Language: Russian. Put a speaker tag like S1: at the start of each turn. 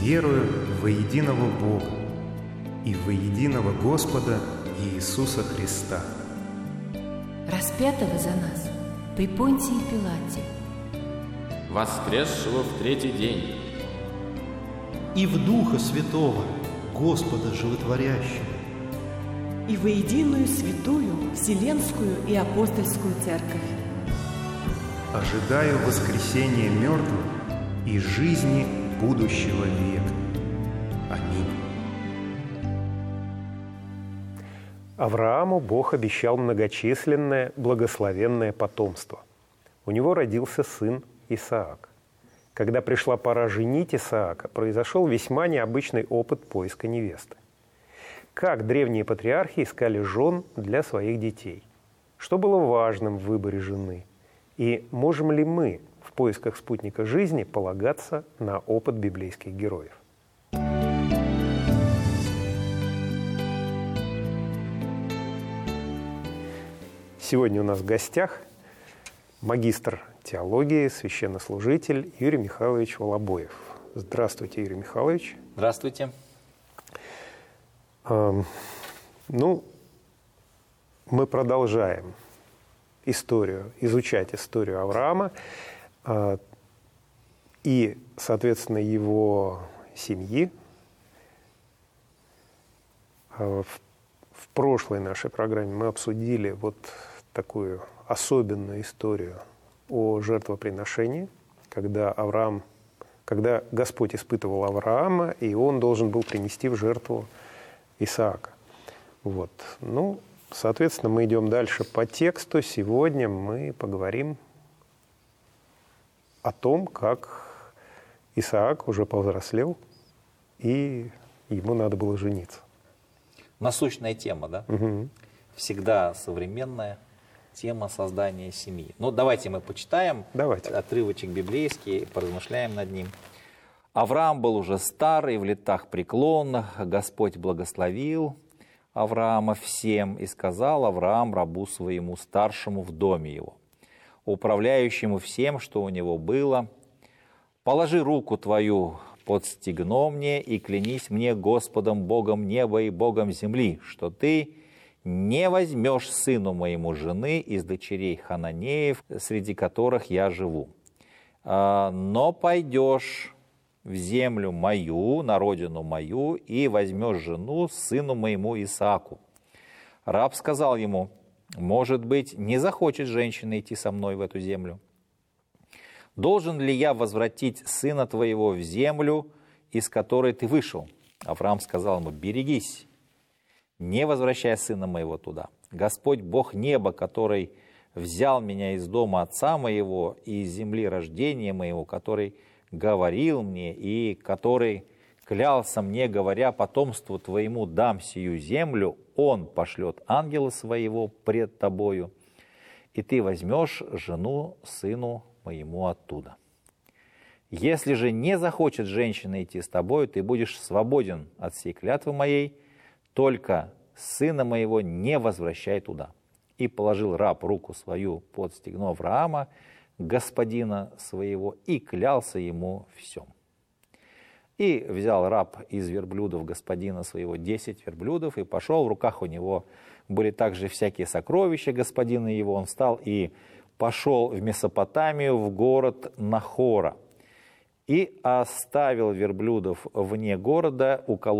S1: верую во единого Бога и во единого Господа Иисуса Христа,
S2: распятого за нас при Понтии Пилате,
S3: воскресшего в третий день,
S4: и в Духа Святого, Господа Животворящего,
S5: и во единую святую Вселенскую и Апостольскую Церковь.
S1: ожидаю воскресения мертвых и жизни будущего века. Аминь.
S6: Аврааму Бог обещал многочисленное благословенное потомство. У него родился сын Исаак. Когда пришла пора женить Исаака, произошел весьма необычный опыт поиска невесты. Как древние патриархи искали жен для своих детей? Что было важным в выборе жены? И можем ли мы в поисках спутника жизни полагаться на опыт библейских героев? Сегодня у нас в гостях магистр теологии, священнослужитель Юрий Михайлович Волобоев. Здравствуйте, Юрий Михайлович.
S3: Здравствуйте.
S6: Мы продолжаем изучать историю Авраама и, соответственно, его семьи. В прошлой нашей программе мы обсудили вот такую особенную историю о жертвоприношении, когда Господь испытывал Авраама, и он должен был принести в жертву Исаака. Вот. Соответственно, мы идем дальше по тексту. Сегодня мы поговорим о том, как Исаак уже повзрослел, и ему надо было жениться.
S3: Насущная тема, да?
S6: Угу.
S3: Всегда современная тема создания семьи. Давайте мы почитаем отрывочек библейский, поразмышляем над ним. Авраам был уже старый, в летах преклонных, Господь благословил Авраама всем, и сказал Авраам рабу своему, старшему в доме его, управляющему всем, что у него было: «Положи руку твою под стегно мне и клянись мне Господом, Богом неба и Богом земли, что ты не возьмешь сыну моему жены из дочерей Хананеев, среди которых я живу, но пойдешь в землю мою, на родину мою, и возьмешь жену сыну моему Исааку». Раб сказал ему: «Может быть, не захочет женщина идти со мной в эту землю? Должен ли я возвратить сына твоего в землю, из которой ты вышел?» Авраам сказал ему: «Берегись, не возвращай сына моего туда. Господь, Бог неба, который взял меня из дома отца моего и из земли рождения моего, который говорил мне и который клялся мне, говоря: потомству твоему дам сию землю, он пошлет ангела своего пред тобою, и ты возьмешь жену сыну моему оттуда. Если же не захочет женщина идти с тобою, ты будешь свободен от сей клятвы моей, только сына моего не возвращай туда». И положил раб руку свою под стегно Авраама, господина своего, и клялся ему всем. И взял раб из верблюдов господина своего 10 верблюдов, и пошел, в руках у него были также всякие сокровища господина его. Он встал и пошел в Месопотамию, в город Нахора, и оставил верблюдов вне города, уколол